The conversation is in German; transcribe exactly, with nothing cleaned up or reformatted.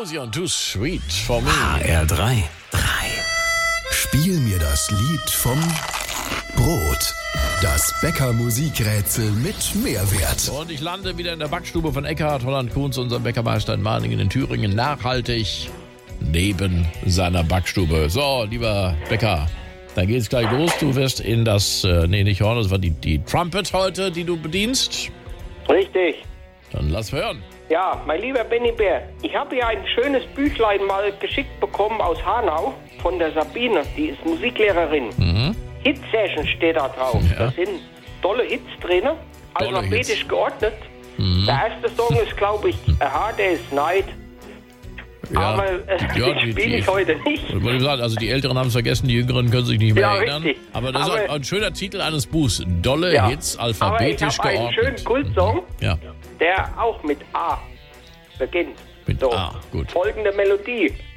Explosion, too sweet for me. H R drei. drei. Spiel mir das Lied vom Brot. Das Bäcker-Musikrätsel mit Mehrwert. Und ich lande wieder in der Backstube von Eckhard Holland-Kunz, unserem Bäckermeister in Malingen in Thüringen, nachhaltig neben seiner Backstube. So, lieber Bäcker, dann geht's gleich los. Du wirst in das, äh, nee, nicht Horn, das war die, die Trumpet heute, die du bedienst. Richtig. Dann lass hören. Ja, mein lieber Benny Bär, ich habe hier ein schönes Büchlein mal geschickt bekommen aus Hanau von der Sabine, die ist Musiklehrerin. Mhm. Hit-Session steht da drauf. Ja. Da sind tolle Hits drin, alphabetisch Hits. geordnet. Mhm. Der erste Song ist, glaube ich, A Hard Day's Night. Ja, Aber äh, ja, den die- spiele die- ich heute nicht. Ich wollte sagen, also die Älteren haben es vergessen, die Jüngeren können sich nicht mehr Ja, erinnern. richtig. Aber das Aber- ist auch ein schöner Titel eines Buchs. Dolle Ja. Hits, Aber ich alphabetisch habe einen geordnet. schönen Kultsong, Ja, der auch mit A beginnt. mit A, gut. Folgende Melodie.